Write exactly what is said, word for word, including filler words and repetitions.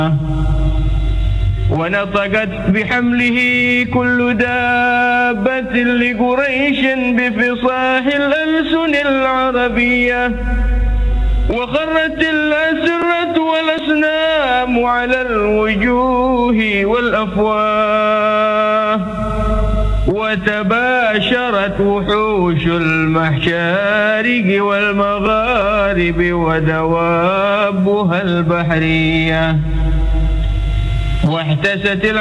ونطقت بحمله كل دابة لقريش بفصاح الألسن العربية، وخرت الأسرة والأصنام على الوجوه والأفواه، وتباشرت وحوش المشارق والمغارب ودوابها البحرية، واحتست